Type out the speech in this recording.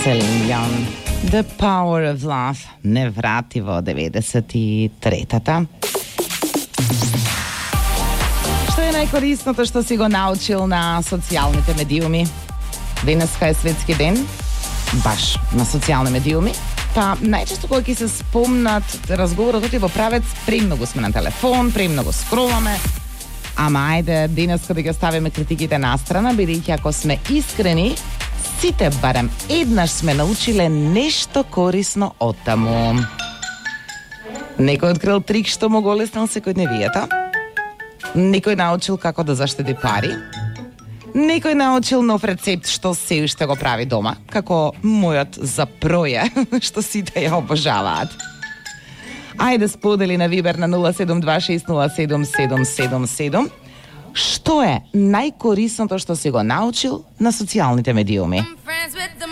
Celine Dion, The Power of Love, невративо 93-та. Што е најкорисното што си го научил на социјалните медиуми? Денеска е светски ден, баш на социјални медиуми. Па најчесто кога ќе се спомнат разговорот во правец, премногу сме на телефон, премногу скроламе. Ама ајде денеска да ги ставиме критиките настрана, бидејќи ако сме искрени, сите барем еднаш сме научиле нешто корисно од таму. Некој открил трик што му го олеснил секојдневието. Некој научил како да заштеди пари. Некој научил нов рецепт што се уште го прави дома, како мојот за проја, што сите ја обожаваат. Ајде сподели на Вибер на 072607777. Што е најкорисното што си го научил на социјалните медиуми?